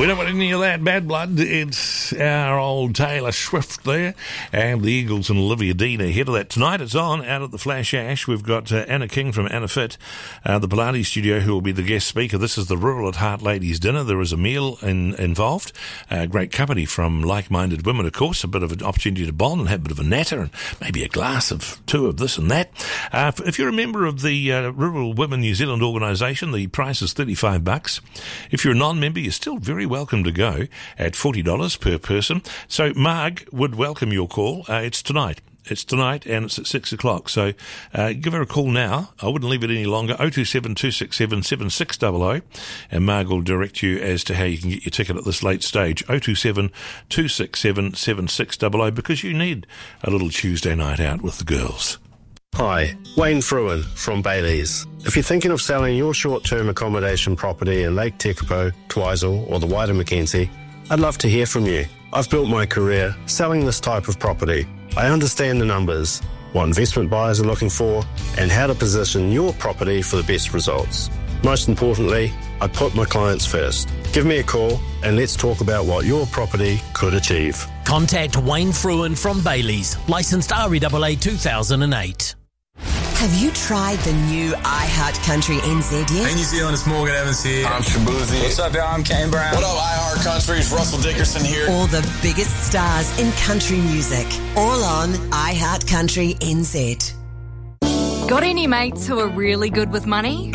We don't want any of that bad blood. It's our old Taylor Swift there, and the Eagles and Olivia Dean ahead of that. Tonight it's on out at the Flash Ash. We've got Anna King from Anna Fit, the Pilates studio, who will be the guest speaker. This is the Rural at Heart Ladies Dinner. There is a meal involved, great company from like-minded women, of course, a bit of an opportunity to bond and have a bit of a natter and maybe a glass of two of this and that. If you're a member of the Rural Women New Zealand organisation, the price is $35. If you're a non-member, you're still very welcome to go at $40 per person. So Marg would welcome your call. It's tonight. It's tonight and it's at 6 o'clock. So give her a call now. I wouldn't leave it any longer. 027 267 7600, and Marg will direct you as to how you can get your ticket at this late stage. 027 267 7600, because you need a little Tuesday night out with the girls. Hi, Wayne Fruin from Baileys. If you're thinking of selling your short-term accommodation property in Lake Tekapo, Twizel or the wider Mackenzie, I'd love to hear from you. I've built my career selling this type of property. I understand the numbers, what investment buyers are looking for, and how to position your property for the best results. Most importantly, I put my clients first. Give me a call and let's talk about what your property could achieve. Contact Wayne Fruin from Baileys, licensed REAA 2008. Have you tried the new iHeart Country NZ yet? Hey New Zealand, it's Morgan Evans here. I'm Shabuzi. What's up, y'all? I'm Kane Brown. What up, iHeart Country? It's Russell Dickerson here. All the biggest stars in country music, all on iHeart Country NZ. Got any mates who are really good with money?